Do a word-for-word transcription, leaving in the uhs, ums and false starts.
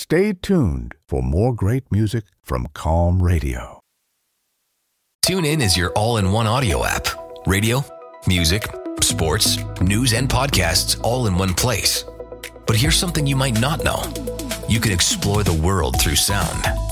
Stay tuned for more great music from Calm Radio. TuneIn is your all-in-one audio app. Radio, music, sports, news, and podcasts all in one place. But here's something you might not know. You can explore the world through sound.